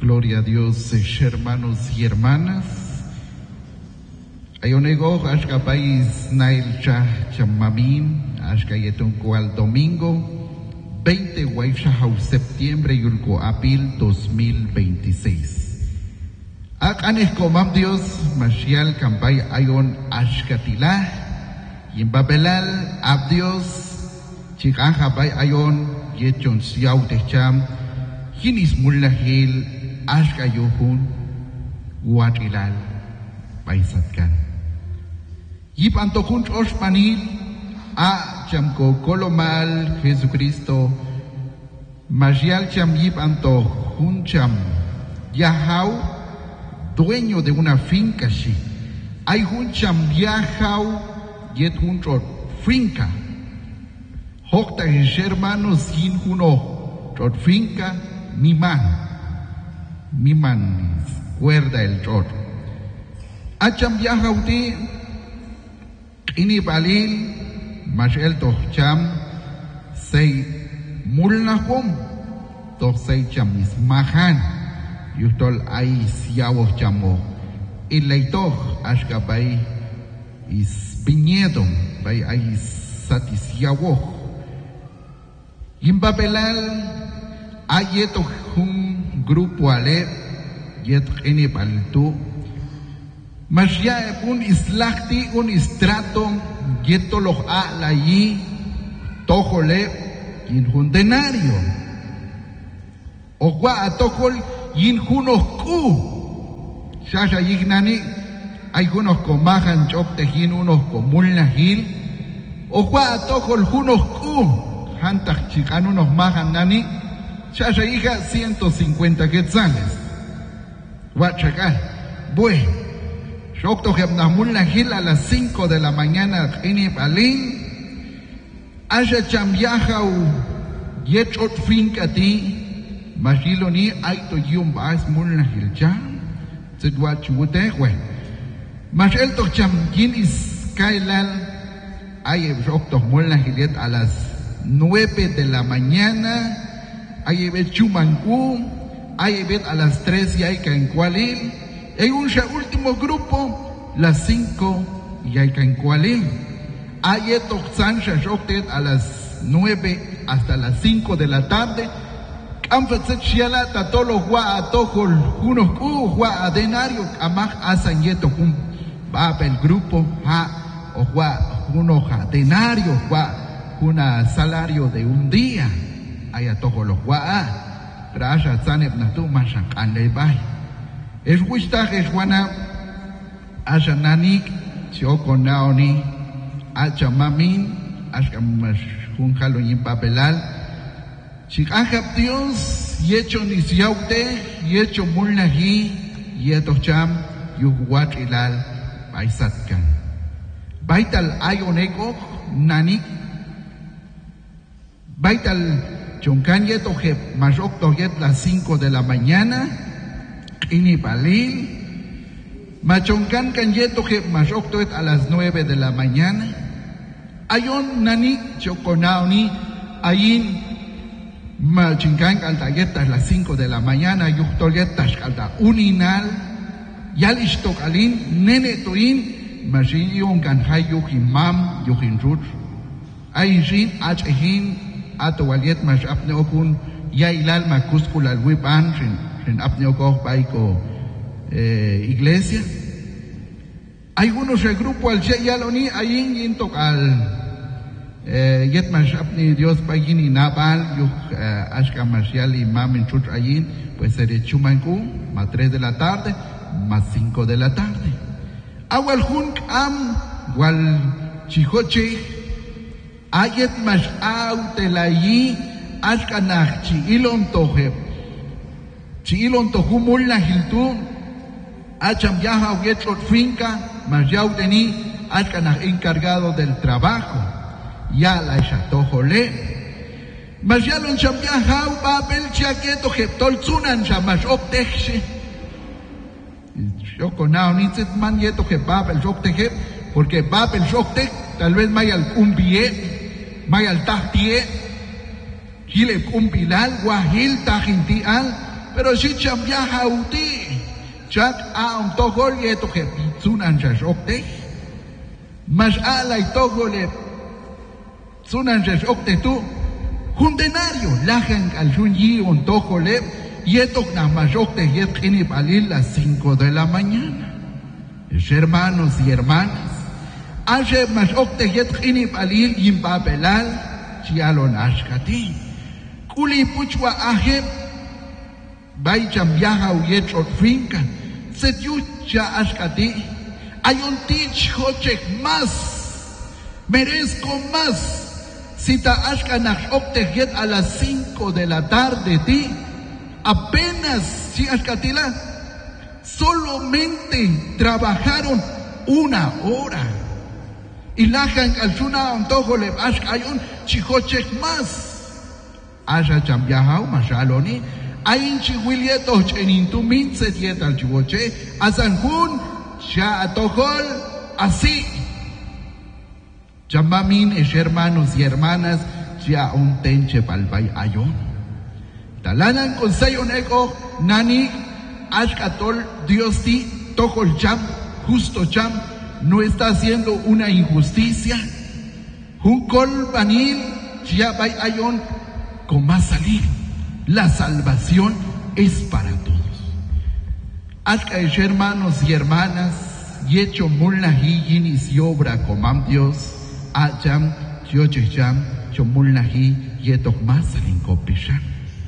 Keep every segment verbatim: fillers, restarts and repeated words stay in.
Gloria a Dios, hermanos y hermanas. Ayonego, ashka país nail cha chamamin, ashka yetun cual domingo, veinte guayshahau septiembre yulco apil dos mil veintiséis. Akanes comam Dios, mashial campay ayon ashkatilah, yimbabelal abdios, chikanja bay ayon, yechon siau techam, hinis mullahil, ashka yohun, guatilal, paisatkan. Yip antokun oshpanil, a chamko kolomal Jesucristo, mashial cham yip antokun cham, yahau, dueño de una finca shi. Hay un cham yahau, yet un finca. Hokta hermanos yin uno, trot finca, mi man. Mi man cuerda el trot. Acham yahau ti, ini balil, mashel toh cham, sei mulnahum, toh sei cham is mahan, yutol ay siyawoh chamo. Ilaitoh ashka bay is viñedo, bay ay satisyawoh. Yimbabelal ayeto un grupo ale yet ene baltu masya un islakti un istrato yeto lo a la yi tojole yin un denario o gua a tojol yin unos ku shasha yignani hay unos comajan chopte yin unos comulnahil o gua a tojol unos ku hantak chicano nos majan nani, chaya hija ciento cincuenta quetzales. Huachacá, bueno, Shokto Jemnamul Nahil a las cinco de la mañana en Balín, haya chambiaja u yechot finca ti, Mashiloni aito yum baas mul Nahil jam, Zedwachute, bueno, Mashel to cham yin is kailal, ay Shokto mul Nahilet a las nueve de la mañana, hay bet Chumancú, hay bet a las tres y hay Cancualil, hay un último grupo, las cinco y hay Cancualil, hay Etoxan Shashoktet a las nueve hasta las cinco de la tarde, Kamfetzet Shiala Tatolo Hua Atojol, unos Ku Hua Adenario, Amaj Asan Yetokun, va el grupo, ha, o Hua, uno Adenario, Hua. Una salario de un día, hay a todos los guaa, trasha zaneb natu mashan kanlebay. Es wista es wana, asha nanik, chioko naoni, acha mamin, asha mashunjalo yin papelal. Chikajab Dios, yecho nisyaute, yecho mulnahi, yeto cham, yuhuat ilal, baisatkan. Baital ayoneko, nanik, Baital chonkan yet ojep, mashok toget las cinco de la mañana, ini balil, machonkan kan yet ojep, mashok toget a las nueve de la mañana, ayon nani chokonaoni, ayin, machinkan kaltayetas las cinco de la mañana, yuktoyetas kalta uninal, yalishtokalin, nene tuin, mashin yon kan hay yuhimam, yuhinrut, ayin achehin, ato waliet mas apne okun ya ilal makuskul al wipan en apne okoj baiko iglesia. Hay unos el grupo al yaloni ayin yintok al yet mas apne Dios bayin inabal yuk ashka marcial imam en chut ayin pues seré chumanku más tres de la tarde más cinco de la tarde. Awal hun am wal chihoche ayet mas autelayi ashkanach chi ilon toje chi ilon tohumul la hiltu acham yaha yechot finca mas yauteni ashkanach encargado del trabajo ya la ishatojole mas yalon cham yaha babel chiaketo heptol tsunan chamas opteche yo conao ni set man yeto que babel opteje porque babel optek tal vez mayal un billete may al tahtie hile kumbilal wahil tahintial pero si chambia hauti, chak a un togol y eto que pitsunan chashokte, mas a la y togole, sunan chashokte tu, jundenario, lajan al junyi un togole, y eto na mashokte y et kini palil las cinco de la mañana. Hermanos y hermanas, ayer mashokte y et kini palil yimba pelal, chialon ashkati, kuli puchwa aje, Bay chambiaja uyech ot finca, se yucha ashkati, hay un tich hochek más, merezco más, si ta ashkanach oktejet a las cinco de la tarde ti, apenas si ashkatila, solamente trabajaron una hora, y lajan calzuna antojo le ashkayon chihochek más, asha chambiaja mashaloni, Ain chihuilieto chenintumin se dieta al chivoche, a Sanjun, ya a Tojol, así. Chamamin es hermanos y hermanas, ya un tenche palbay ayon. Talanan con sayon ego, nani, ashkatol, Dios ti, Tojol cham, justo cham, no está haciendo una injusticia. Junkol banil, ya bay ayon, con más salir. La salvación es para todos. Ashka hermanos y hermanas, y hecho mulnahi yinis y obra comam Dios, acham, chiochecham, chomulnahi, yetok más alinkopishan.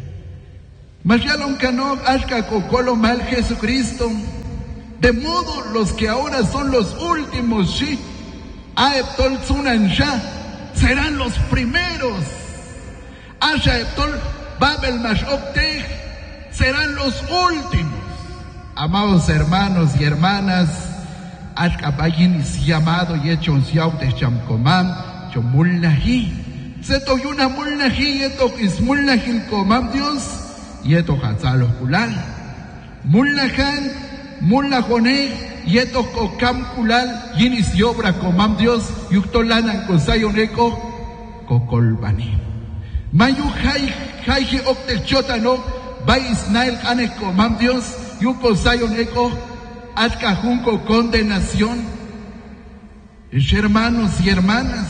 Mayalon kanok ashka kokolo mal Jesucristo, de modo los que ahora son los últimos, shi, aeptol sunan ya, serán los primeros. Asha eptol Babel Mashokte serán los últimos. Amados hermanos y hermanas, Ashkabayin is llamado y hecho un siaute chamkomam, chomulnahi. Seto yuna mulnahi, yeto is mulnahi komam Dios, yeto hatzalo kulal. Mulnahan, mulnahone, yeto kokam kulal, yinis yobra komam Dios, yuktolanan kosayoneko, kokolbani. Mayu hay hay okte chotano bay Isnael kaneko mam Dios yuko sayoneko atka junco condenación. Hermanos y hermanas,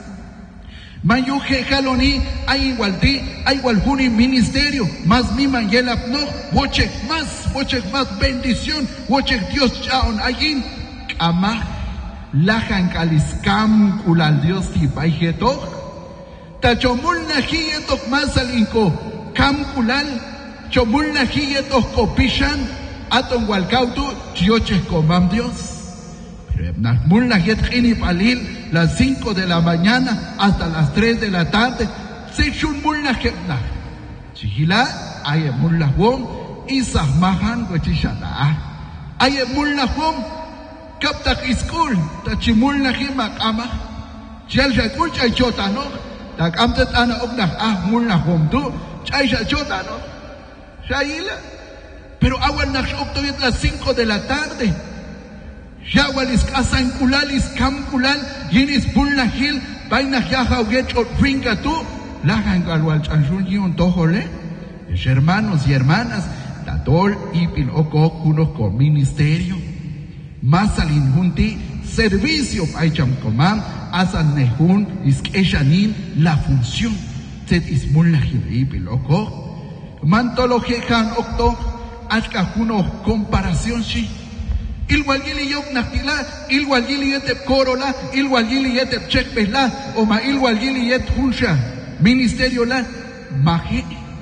mayu jaloni hay igual ti hay igual juni ministerio más mi mangela no woche más woche más bendición woche Dios chaon ayin ama lajan kaliskam kulal Dios ti bayjeto chomulna hiyetok masalinko kamkulal chomulna hiyetok kopishan aton walcautu chioches comam Dios. Pero mulna hiyetkini palil las cinco de la mañana hasta las tres de la tarde sechun mulna hepna chihila aye mulna wom isah mahan wechishana aye mulna wom kaptak iskul tachimulna himak ama chial jakul chay chotano Tak amtet ana oknah ah mulna homtu, chaisha chota no, shaila. Pero awan nak oktoyet las cinco de la tarde. Yawalis kasan kulalis kam kulal, yinis pulna hil, vaina yaha uget ot finga tu, lagan galwal chanshun yion tojole. Hermanos y hermanas, tatol ipil oko kuno con ministerio. Masalin junti, servicio paicham komam, asan nehun iskeshanin la función. Set ismul la hibi loco. Mantologejan okto, ashka kuno comparación shi. Ilwalgili yok naktila, ilwalgili yetep korola, ilwalgili yetep chekpela, o ma ilwalgili yet hunsha. Ministerio la, maji.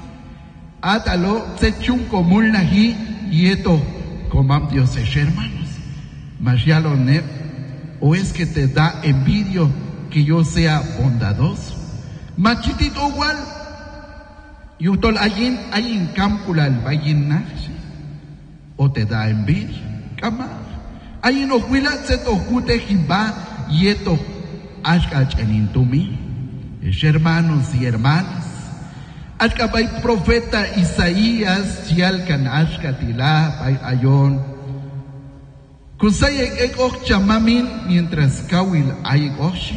Atalo, set chunko mulnahi, yeto, comam Dios es hermanos. Mas ya lo ne, o es que te da envidio que yo sea bondadoso. Machitito igual, yutol ayin, ayin kamkulal, bayin nashi, o te da envidia. Kama, ayin ohuilat se tohute jimba, yeto, ashkach enintumi. Es hermanos y hermanas. Ashkabay profeta Isaías, chialkan ashkatila, bay ayon. Kusay ekok chamamin mientras kawil ay oshi.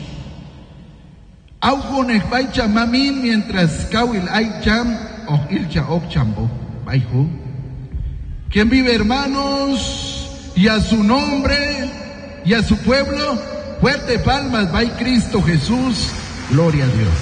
Aujonek bay chamamin mientras kawil ay cham o ilcha ok chambo. Baihu. Quien vive, hermanos, y a su nombre y a su pueblo, fuerte palmas, by Cristo Jesús, gloria a Dios.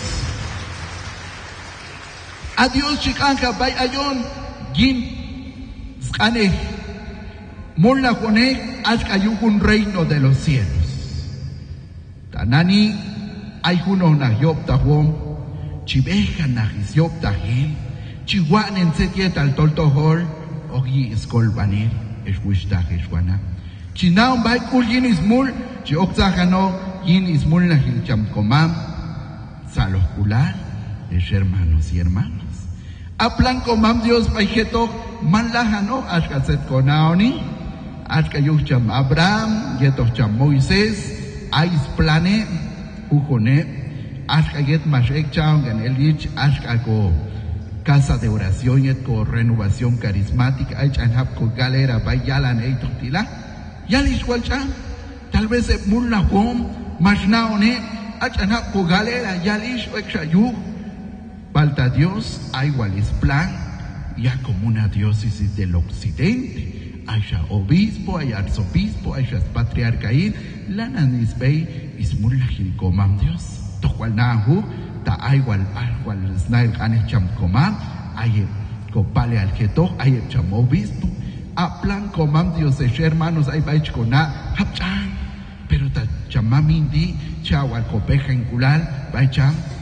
Adiós, chicanja, by ayon, gin, zkane, mola jone, ashkayukun reino de los cielos. Tanani, ayuno na yopta hom, chibeja na yopta hil, chihuanen setiet al toltohol, ogi escolbanir, eswishta eswana. Chinaun bay kul yin ismul, chiokzahano, yin ismul na hilchamkomam, saloscular, es hermanos y hermanas. Aplan komam Dios bayjeto, manlahano, ashkaset konaoni, ashkayucham Abraham, yetocham Moisés, ais plane, ujone, ashkayet mashek chaun en elich, ashkago. Casa de oración y con renovación carismática, hay chanhap con galera, bayalan e totila, yalis walchan, tal vez se mulla hom, mashnaone, hay chanhap con galera, yalis o exayu, falta Dios, hay walis plan, ya como una diócesis del occidente, hay obispo, hay arzobispo, hay patriarcaín, la nanisbei, ismulla hilkomam Dios, tohual nahu, ta aywal alwal snail ane cham komam aye copale al geto aye cham obispo a plan komam Dios de hermanos ay baich kona hapchan pero ta chamamindi chawal copeja inculal baicham